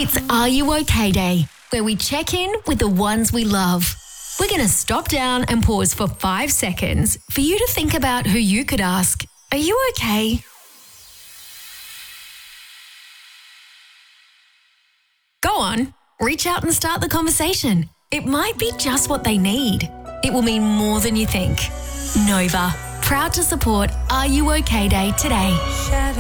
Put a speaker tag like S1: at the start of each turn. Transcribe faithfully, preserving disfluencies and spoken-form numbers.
S1: It's Are You OK Day, where we check in with the ones we love. We're going to stop down and pause for five seconds for you to think about who you could ask, are you okay? Go on, reach out and start the conversation. It might be just what they need. It will mean more than you think. Nova, proud to support Are You OK Day today.